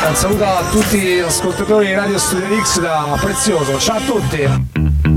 Un saluto a tutti gli ascoltatori di Radio Studio X da Prezioso. Ciao a tutti.